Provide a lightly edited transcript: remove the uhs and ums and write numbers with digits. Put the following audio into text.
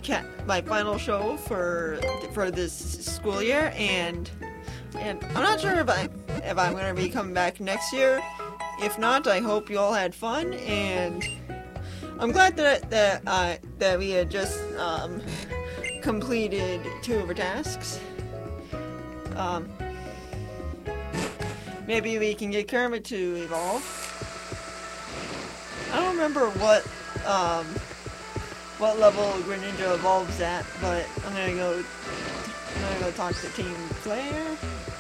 my final show for this school year, and I'm not sure if I'm gonna be coming back next year. If not, I hope you all had fun, and I'm glad that we had just completed 2 of our tasks. Maybe we can get Kermit to evolve. I don't remember what level Greninja evolves at, but I'm gonna go talk to Team Player.